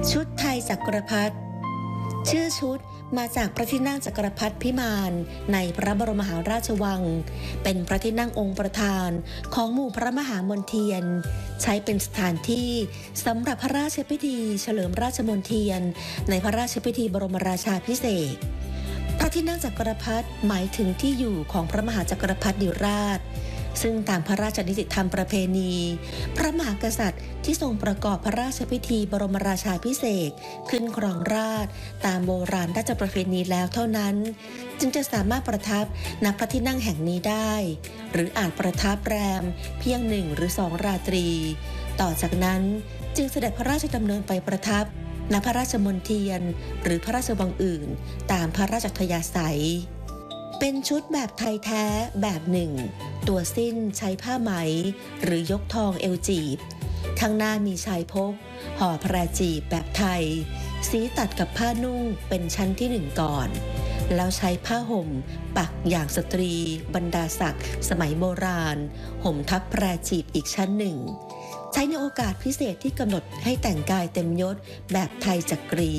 ชุดไทยจักรพรรดิชื่อชุดมาจากพระที่นั่งจักรพรรดิพิมานในพระบรมมหาราชวังเป็นพระที่นั่งองค์ประธานของหมู่พระมหามนเทียนใช้เป็นสถานที่สำหรับพระราชพิธีเฉลิมราชมนเทียนในพระราชพิธีบรมราชาภิเษกพระที่นั่งจักรพรรดิหมายถึงที่อยู่ของพระมหาจักรพรรดิราชซึ่งตามพระราชนิติธรรมประเพณีพระมหากษัตริย์ที่ทรงประกอบพระราชพิธีบรมราชาภิเษกขึ้นครองราชย์ตามโบราณราชประเพณีแล้วเท่านั้นจึงจะสามารถประทับณพระที่นั่งแห่งนี้ได้หรืออาจประทับแรมเพียง1 หรือ 2 ราตรีต่อจากนั้นจึงเสด็จพระราชดำเนินไปประทับณพระราชมณฑียนหรือพระราชวังอื่นตามพระราชอัธยาศัยเป็นชุดแบบไทยแท้แบบหนึ่งตัวสิ้นใช้ผ้าไหมหรือยกทองเอวจีบข้างหน้ามีชายพกห่อแพรจีบแบบไทยสีตัดกับผ้านุ่งเป็นชั้นที่1ก่อนแล้วใช้ผ้าห่มปักอย่างสตรีบรรดาศักดิ์สมัยโบราณห่มทับแพรจีบอีกชั้นหนึ่งใช้ในโอกาสพิเศษที่กำหนดให้แต่งกายเต็มยศแบบไทยจักรี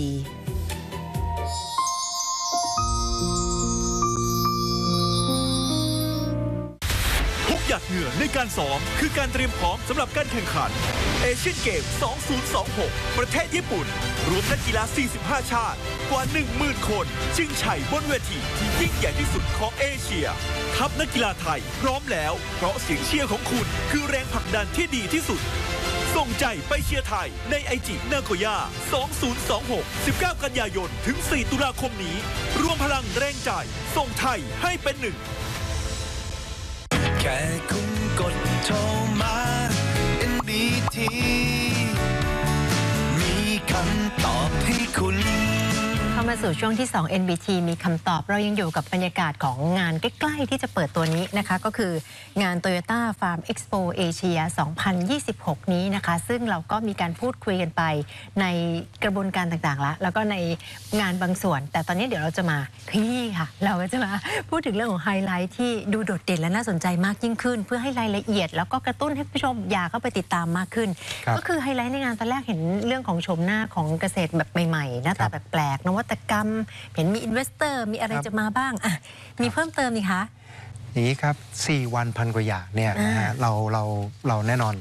หยาดเหงื่อในการซ้อมคือการเตรียมพร้อมสำหรับการแข่งขันเอเชียนเกม 2026 ประเทศญี่ปุ่นรวมนักกีฬา 45 ชาติกว่า 10,000 คนชิงชัยบนเวทีที่ยิ่งใหญ่ที่สุดของเอเชียทัพนักกีฬาไทยพร้อมแล้วเพราะเสียงเชียร์ของคุณคือแรงผลักดันที่ดีที่สุดส่งใจไปเชียร์ไทยในไอจินาโกย่า 2026 19 กันยายนถึง 4 ตุลาคมนี้รวมพลังแรงใจส่งไทยให้เป็นหนึ่งแค่คุณกดโทรมา NBT มีคำตอบให้คุณเข้ามาสู่ช่วงที่2 NBT มีคำตอบเรายังอยู่กับบรรยากาศของงานใกล้ๆที่จะเปิดตัวนี้นะคะก็คืองาน Toyota Farm Expo Asia 2026 นี้นะคะซึ่งเราก็มีการพูดคุยกันไปในกระบวนการต่างๆแล้วก็ในงานบางส่วนแต่ตอนนี้เดี๋ยวเราจะมาค่ะเราก็จะมาพูดถึงเรื่องของไฮไลท์ที่ดูโดดเด่นและน่าสนใจมากยิ่งขึ้นเพื่อให้รายละเอียดแล้วก็กระตุ้นให้ผู้ชมอยากเข้าไปติดตามมากขึ้นก็คือไฮไลท์ในงานตอนแรกเห็นเรื่องของโฉมหน้าของเกษตรแบบใหม่ๆหน้าตาแปลกๆนวัตกรรมเห็นมีอินเวสเตอร์มีอะไรจะมาบ้างมีเพิ่มเติมนี่คะอย่างนี้ครับ4 วัน1,000 กว่าอย่างเนี่ยนะฮะเราแน่นอน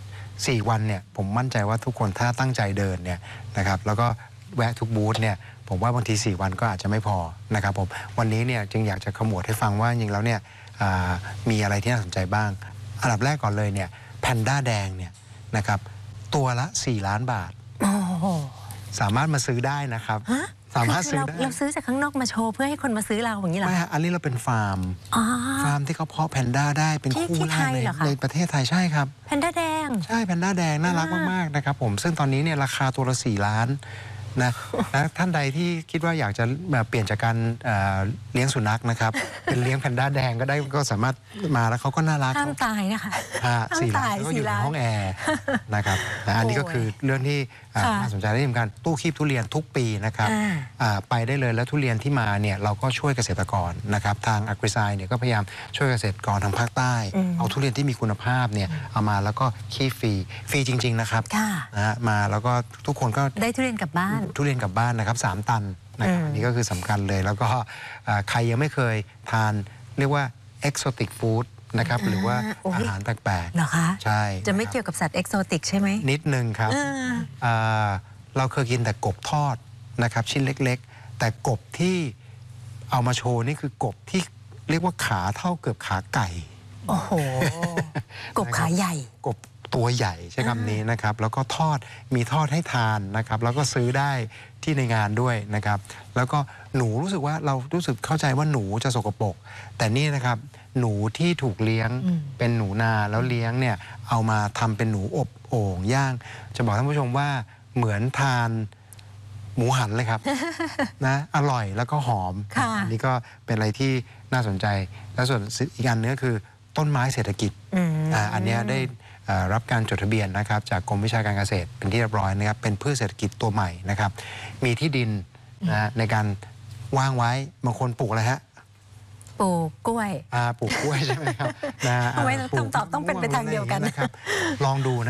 4 วันเนี่ยผมมั่นใจว่าทุกคนถ้าตั้งใจเดินเนี่ยนะครับแล้วก็แวะทุกบูธเนี่ยผมว่าบางที4 วันก็อาจจะไม่พอนะครับผมวันนี้เนี่ยจึงอยากจะขมวดให้ฟังว่าจริงแล้วเนี่ยมีอะไรที่น่าสนใจบ้างอันดับแรกก่อนเลยเนี่ยแพนด้าแดงเนี่ยนะครับตัวละ4 ล้านบาทสามารถมาซื้อได้นะครับสามารถซื้อได้เราซื้อจากข้างนอกมาโชว์เพื่อให้คนมาซื้อเราอย่างนี้เหรอไม่ฮะอันนี้เราเป็นฟาร์มที่เขาเพาะแพนด้าได้เป็นคู่แรกในประเทศไทยใช่ครับแพนด้าแดงใช่แพนด้าแดงน่ารักมากๆนะครับผมซึ่งตอนนี้เนี่ยราคาตัวละ4 ล้านนะท่านใดที่คิดว่าอยากจะเปลี่ยนจากการเลี้ยงสุนัขนะครับเป็นเลี้ยงแพนด้าแดงก็ได้ก็สามารถมาแล้วเขาก็น่ารักห้ามตายนะคะ 4 ล้านก็อยู่ในห้องแอร์นะครับอันนี้ก็คือเรื่องที่น่าสนใจได้เหมือนกันตู้คีบทุเรียนทุกปีนะครับไปได้เลยแล้วทุเรียนที่มาเนี่ยเราก็ช่วยเกษตรกรนะครับทางAgri Scienceเนี่ยก็พยายามช่วยเกษตรกรทางภาคใต้เอาทุเรียนที่มีคุณภาพเนี่ยเอามาแล้วก็คีบฟรีจริงๆนะครับมาแล้วก็ทุกคนก็ได้ทุเรียนกลับบ้านนะครับ3 ตันนะครับนี่ก็คือสำคัญเลยแล้วก็ใครยังไม่เคยทานเรียกว่า exotic food นะครับหรือว่าอาหารแปลกๆเหรอคะใช่จะไม่เกี่ยวกับสัตว์เอกโซติกใช่ไหมนิดนึงครับเราเคยกินแต่กบทอดนะครับชิ้นเล็กๆแต่กบที่เอามาโชว์นี่คือกบที่เรียกว่าขาเท่าเกือบขาไก่โอ้โหกบขาใหญ่กบตัวใหญ่ใช้คำนี้นะครับแล้วก็มีทอดให้ทานนะครับแล้วก็ซื้อได้ที่ในงานด้วยนะครับแล้วก็หนูรู้สึกว่าเรารู้สึกเข้าใจว่าหนูจะสกปรกแต่นี่นะครับหนูที่ถูกเลี้ยงเป็นหนูนาแล้วเลี้ยงเนี่ยเอามาทำเป็นหนูอบโอ่งย่างจะบอกท่านผู้ชมว่าเหมือนทานหมูหันเลยครับนะอร่อยแล้วก็หอมอันนี้ก็เป็นอะไรที่น่าสนใจแล้วส่วนอีกอันนึงก็คือต้นไม้เศรษฐกิจอันนี้ได้รับการจดทะเบียนนะครับจากกรมวิชาการเกษตรเป็นที่เรียบร้อยนะครับเป็นพืชเศรษฐกิจตัวใหม่นะครับมีที่ดินในการว่างไว้บางคนปลูกอะไรฮะปลูกกล้วยปลูกกล้วยใช่ไหมครับทำไมคำตอบต้องเป็นไปทางเดียวกันนะครับลองดูนะ